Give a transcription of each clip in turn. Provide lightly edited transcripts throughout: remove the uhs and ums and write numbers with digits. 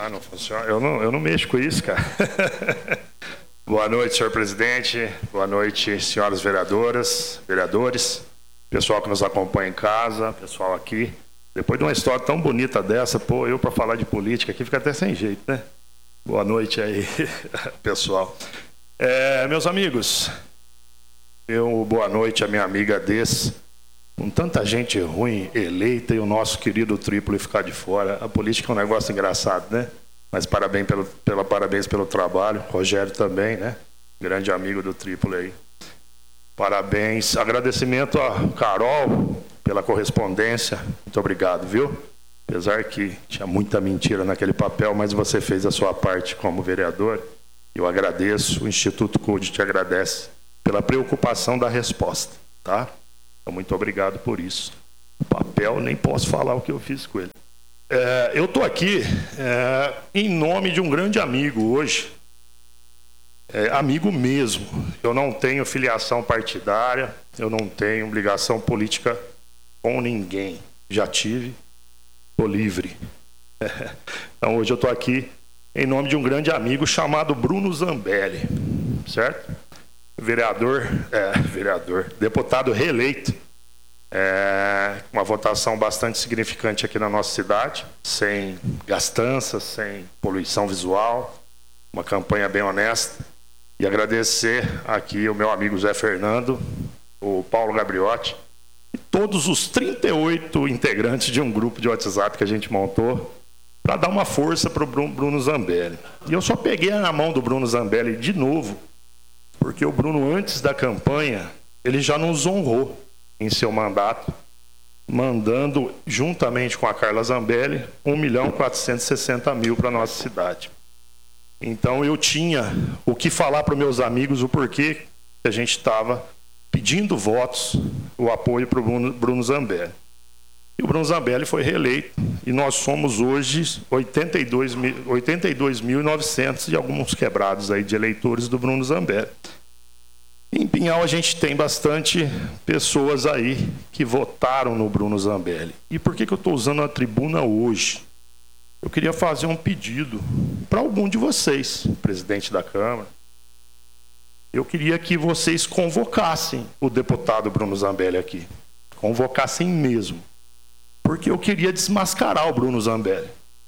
Ah, não funciona? Eu não mexo com isso, cara. Boa noite, senhor presidente. Boa noite, senhoras vereadoras, vereadores, pessoal que nos acompanha em casa, pessoal aqui. Depois de uma história tão bonita dessa, pô, eu para falar de política aqui fica até sem jeito, né? Boa noite aí, pessoal. Meus amigos, boa noite à minha amiga Dez. Com tanta gente ruim eleita e o nosso querido Trípoli ficar de fora, a política é um negócio engraçado, né? Mas parabéns pelo trabalho. Rogério também, né? Grande amigo do Trípoli aí. Parabéns. Agradecimento a Carol pela correspondência. Muito obrigado, viu? Apesar que tinha muita mentira naquele papel, mas você fez a sua parte como vereador. Eu agradeço, o Instituto CUD te agradece pela preocupação da resposta, tá? Então, muito obrigado por isso. O papel, nem posso falar o que eu fiz com ele. Eu estou aqui em nome de um grande amigo hoje. Amigo mesmo. Eu não tenho filiação partidária, eu não tenho ligação política com ninguém. Já tive, estou livre. Então, hoje eu estou aqui em nome de um grande amigo chamado Bruno Zambelli, certo? Deputado reeleito, uma votação bastante significante aqui na nossa cidade, sem gastanças, sem poluição visual, uma campanha bem honesta. E agradecer aqui o meu amigo Zé Fernando, o Paulo Gabriotti, e todos os 38 integrantes de um grupo de WhatsApp que a gente montou, para dar uma força para o Bruno Zambelli. E eu só peguei na mão do Bruno Zambelli de novo, porque o Bruno, antes da campanha, ele já nos honrou em seu mandato, mandando, juntamente com a Carla Zambelli, 1.460.000 para a nossa cidade. Então, eu tinha o que falar para os meus amigos, o porquê que a gente estava pedindo votos, o apoio para o Bruno Zambelli. E o Bruno Zambelli foi reeleito, e nós somos hoje 82.900 e alguns quebrados aí de eleitores do Bruno Zambelli. Em Pinhal a gente tem bastante pessoas aí que votaram no Bruno Zambelli. E por que eu estou usando a tribuna hoje? Eu queria fazer um pedido para algum de vocês, presidente da Câmara. Eu queria que vocês convocassem o deputado Bruno Zambelli aqui. Convocassem mesmo. Porque eu queria desmascarar o Bruno Zambelli.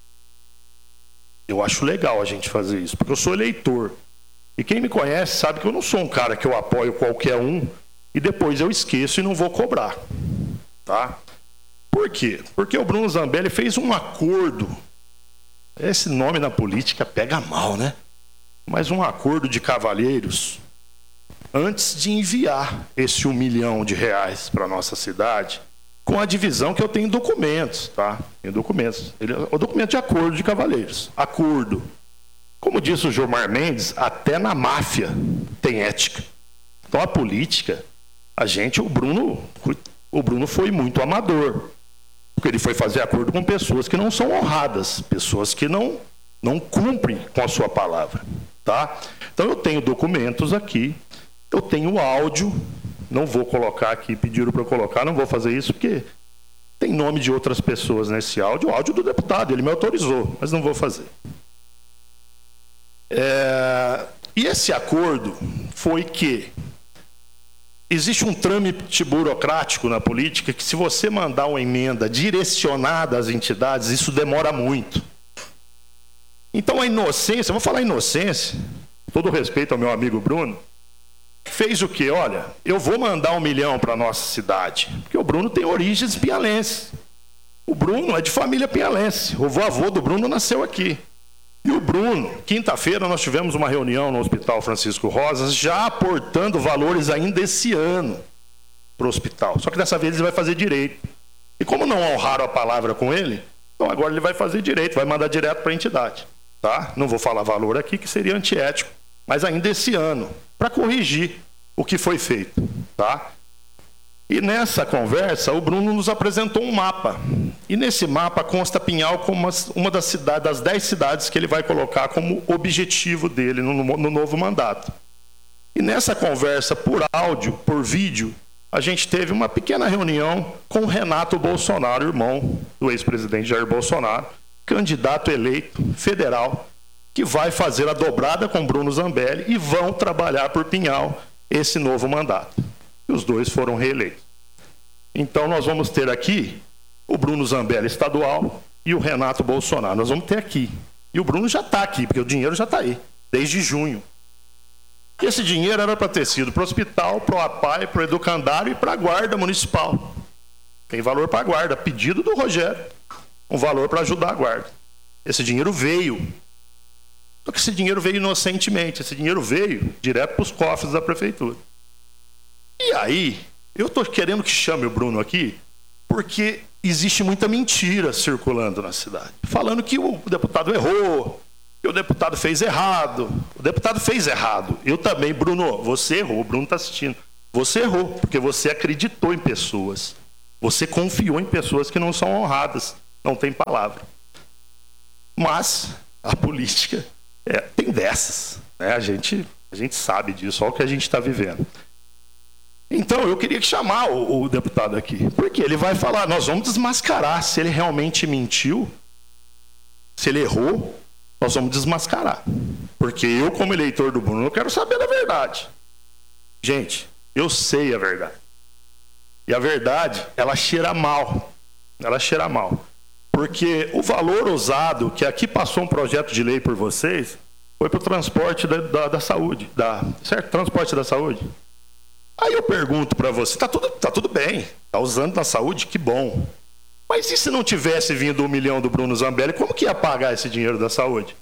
Eu acho legal a gente fazer isso, porque eu sou eleitor. E quem me conhece sabe que eu não sou um cara que eu apoio qualquer um e depois eu esqueço e não vou cobrar. Tá? Por quê? Porque o Bruno Zambelli fez um acordo. Esse nome na política pega mal, né? Mas um acordo de cavalheiros antes de enviar esse R$1 milhão para a nossa cidade, com a divisão que eu tenho em documentos, tá? Tem documentos. O documento de acordo de cavalheiros. Acordo. Como disse o Gilmar Mendes, até na máfia tem ética. Então a política, o Bruno foi muito amador. Porque ele foi fazer acordo com pessoas que não são honradas, pessoas que não cumprem com a sua palavra, tá? Então eu tenho documentos aqui, eu tenho áudio, não vou colocar aqui, pediram para eu colocar, não vou fazer isso porque tem nome de outras pessoas nesse áudio, o áudio do deputado, ele me autorizou, mas não vou fazer. E esse acordo foi que existe um trâmite burocrático na política que, se você mandar uma emenda direcionada às entidades, isso demora muito. Então a inocência, vou falar inocência, com todo respeito ao meu amigo Bruno, fez o quê? Olha, eu vou mandar R$1 milhão para a nossa cidade, porque o Bruno tem origens pialenses. O Bruno é de família pialense, o avô do Bruno nasceu aqui. E o Bruno, quinta-feira nós tivemos uma reunião no Hospital Francisco Rosas, já aportando valores ainda esse ano para o hospital. Só que dessa vez ele vai fazer direito. E como não honraram a palavra com ele, então agora ele vai fazer direito, vai mandar direto para a entidade. Tá? Não vou falar valor aqui, que seria antiético, mas ainda esse ano, para corrigir o que foi feito. Tá? E nessa conversa, o Bruno nos apresentou um mapa. E nesse mapa consta Pinhal como uma das 10 cidades que ele vai colocar como objetivo dele no novo mandato. E nessa conversa por áudio, por vídeo, a gente teve uma pequena reunião com o Renato Bolsonaro, irmão do ex-presidente Jair Bolsonaro, candidato eleito federal que vai fazer a dobrada com Bruno Zambelli e vão trabalhar por Pinhal esse novo mandato. E os dois foram reeleitos. Então nós vamos ter aqui o Bruno Zambelli estadual e o Renato Bolsonaro. Nós vamos ter aqui. E o Bruno já está aqui, porque o dinheiro já está aí, desde junho. Esse dinheiro era para ter sido para o hospital, para o APAE, para o educandário e para a guarda municipal. Tem valor para a guarda, pedido do Rogério. Um valor para ajudar a guarda. Esse dinheiro veio. Só que esse dinheiro veio inocentemente. Esse dinheiro veio direto para os cofres da prefeitura. E aí, eu estou querendo que chame o Bruno aqui, porque existe muita mentira circulando na cidade. Falando que o deputado errou, que o deputado fez errado. O deputado fez errado. Eu também, Bruno, você errou. O Bruno está assistindo. Você errou, porque você acreditou em pessoas. Você confiou em pessoas que não são honradas. Não tem palavra. Mas a política tem dessas. Né? A gente sabe disso. Olha o que a gente está vivendo. Então, eu queria chamar o deputado aqui. Porque ele vai falar, nós vamos desmascarar. Se ele realmente mentiu, se ele errou, nós vamos desmascarar. Porque eu, como eleitor do Bruno, eu quero saber da verdade. Gente, eu sei a verdade. E a verdade, ela cheira mal. Ela cheira mal. Porque o valor usado, que aqui passou um projeto de lei por vocês, foi para o transporte da saúde. Certo? Transporte da saúde. Aí eu pergunto para você, tá tudo bem. Está usando na saúde? Que bom. Mas e se não tivesse vindo 1 milhão do Bruno Zambelli, como que ia pagar esse dinheiro da saúde?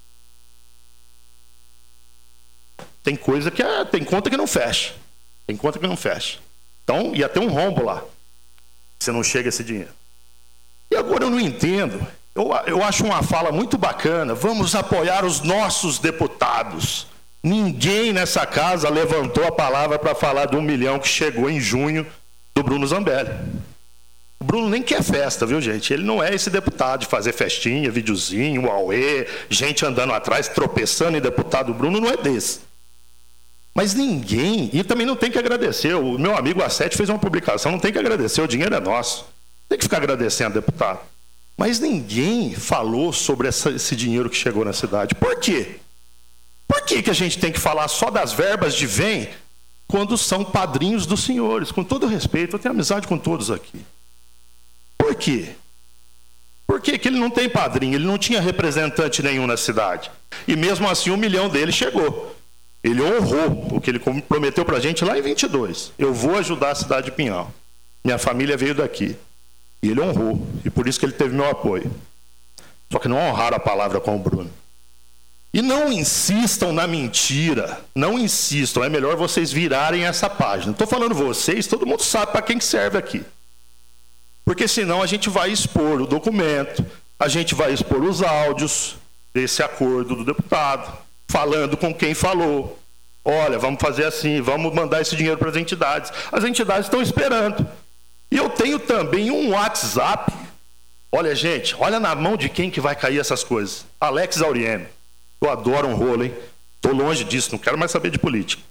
Tem conta que não fecha. Tem conta que não fecha. Então, ia ter um rombo lá, se não chega esse dinheiro. E agora eu não entendo. Eu acho uma fala muito bacana. Vamos apoiar os nossos deputados. Ninguém nessa casa levantou a palavra para falar de 1 milhão que chegou em junho do Bruno Zambelli. O Bruno nem quer festa, viu, gente? Ele não é esse deputado de fazer festinha, videozinho, auê, gente andando atrás, tropeçando em deputado. O Bruno não é desse. Mas ninguém, e também não tem que agradecer. O meu amigo A7 fez uma publicação, não tem que agradecer, o dinheiro é nosso. Tem que ficar agradecendo, deputado. Mas ninguém falou sobre esse dinheiro que chegou na cidade. Por quê? Por que a gente tem que falar só das verbas de vem quando são padrinhos dos senhores? Com todo respeito, eu tenho amizade com todos aqui. Por quê? Por que ele não tem padrinho? Ele não tinha representante nenhum na cidade. E mesmo assim 1 milhão dele chegou. Ele honrou o que ele prometeu para a gente lá em 22. Eu vou ajudar a cidade de Pinhal. Minha família veio daqui. E ele honrou. E por isso que ele teve meu apoio. Só que não honraram a palavra com o Bruno. E não insistam na mentira. Não insistam. É melhor vocês virarem essa página. Estou falando vocês, todo mundo sabe para quem que serve aqui. Porque senão a gente vai expor o documento, a gente vai expor os áudios desse acordo do deputado, falando com quem falou. Olha, vamos fazer assim, vamos mandar esse dinheiro para as entidades. As entidades estão esperando. E eu tenho também um WhatsApp. Olha, gente, olha na mão de quem que vai cair essas coisas. Alex Auriemma. Eu adoro um rolo, hein? Estou longe disso, não quero mais saber de política.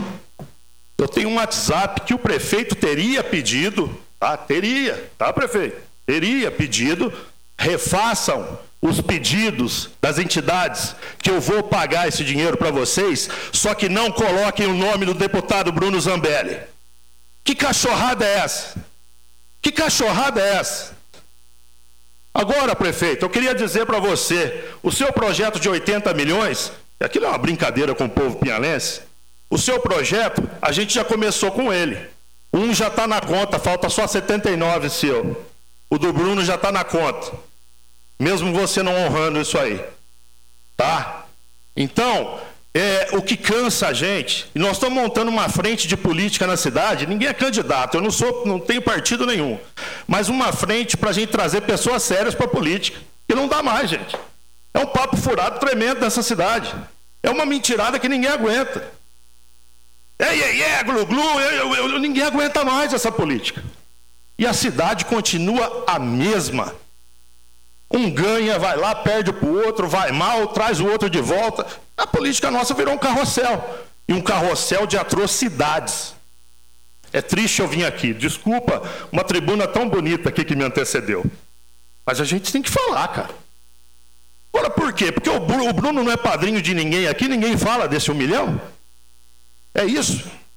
Eu tenho um WhatsApp que o prefeito teria pedido, tá, prefeito? Teria pedido, refaçam os pedidos das entidades, que eu vou pagar esse dinheiro para vocês, só que não coloquem o nome do deputado Bruno Zambelli. Que cachorrada é essa? Que cachorrada é essa? Agora, prefeito, eu queria dizer para você, o seu projeto de 80 milhões, aquilo é uma brincadeira com o povo pinhalense, o seu projeto, a gente já começou com ele. Um já está na conta, falta só 79 seu. O do Bruno já está na conta. Mesmo você não honrando isso aí. Tá? Então, o que cansa a gente, e nós estamos montando uma frente de política na cidade, ninguém é candidato, eu não tenho partido nenhum, mas uma frente para a gente trazer pessoas sérias para a política. E não dá mais, gente. É um papo furado tremendo nessa cidade. É uma mentirada que ninguém aguenta. Glu-glu, ninguém aguenta mais essa política. E a cidade continua a mesma. Um ganha, vai lá, perde para o outro, vai mal, traz o outro de volta. A política nossa virou um carrossel. E um carrossel de atrocidades. É triste eu vir aqui. Desculpa uma tribuna tão bonita aqui que me antecedeu. Mas a gente tem que falar, cara. quê? Porque o Bruno não é padrinho de ninguém aqui, ninguém fala desse 1 milhão? É isso?